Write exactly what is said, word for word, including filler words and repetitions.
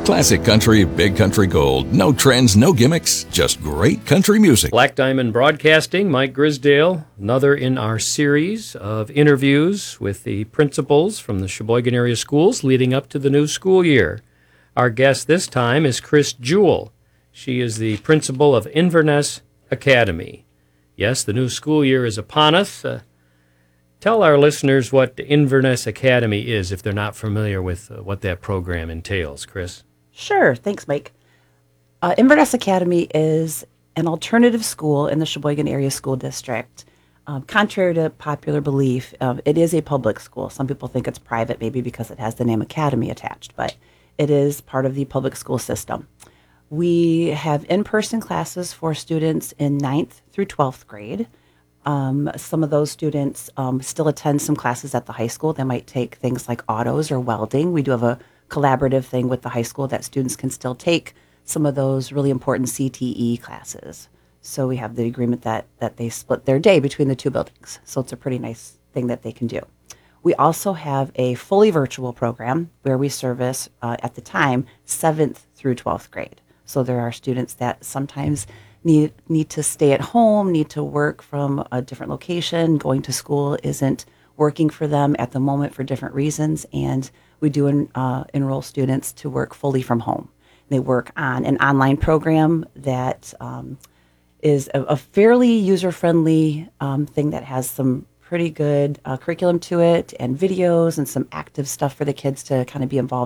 Classic country, big country gold. No trends, no gimmicks, just great country music. Black Diamond Broadcasting, Mike Grisdale, another in our series of interviews with the principals from the Sheboygan area schools leading up to the new school year. Our guest this time is Chris Jewell. She is the principal of Inverness Academy. Yes, the new school year is upon us. Uh, tell our listeners what Inverness Academy is if they're not familiar with uh, what that program entails, Chris. Sure. Thanks, Mike. Uh, Inverness Academy is an alternative school in the Sheboygan Area School District. Um, contrary to popular belief, uh, it is a public school. Some people think it's private, maybe because it has the name Academy attached, but it is part of the public school system. We have in-person classes for students in ninth through twelfth grade. Um, some of those students um, still attend some classes at the high school. They might take things like autos or welding. We do have a collaborative thing with the high school that students can still take some of those really important C T E classes. So we have the agreement that that they split their day between the two buildings. So it's a pretty nice thing that they can do. We also have a fully virtual program where we service, uh, at the time, seventh through twelfth grade. So there are students that sometimes need need to stay at home, need to work from a different location. Going to school isn't working for them at the moment for different reasons, and we do en- uh, enroll students to work fully from home. They work on an online program that um, is a, a fairly user-friendly um, thing that has some pretty good uh, curriculum to it and videos and some active stuff for the kids to kind of be involved